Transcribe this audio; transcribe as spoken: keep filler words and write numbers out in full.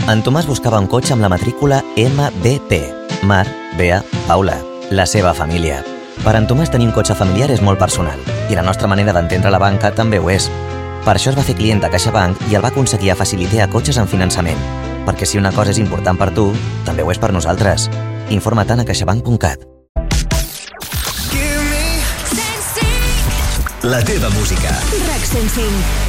En Tomàs buscava un cotxe amb la matrícula M B P. Mar, Bea, Paula. La seva família. Per en Tomàs tenir un cotxe familiar és molt personal i la nostra manera d'entendre la banca també ho és. Per això es va fer client de CaixaBank i el va aconseguir a Facilitea Cotxes en finançament. Perquè si una cosa és important per tu, també ho és per nosaltres. Informa't a caixabank punt cat. La teva música. RAC cent cinc.